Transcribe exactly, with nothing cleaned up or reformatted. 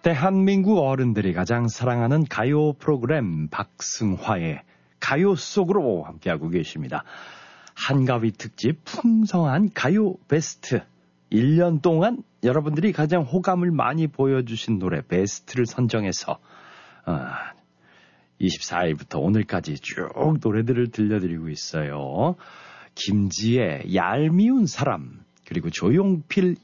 대한민국 어른들이 가장 사랑하는 가요 프로그램 박승화의 가요 속으로 함께하고 계십니다. 한가위 특집 풍성한 가요 베스트. 일 년 동안 여러분들이 가장 호감을 많이 보여주신 노래 베스트를 선정해서 어, 이십사 일부터 오늘까지 쭉 노래들을 들려드리고 있어요. 김지혜 얄미운 사람, 그리고 조용필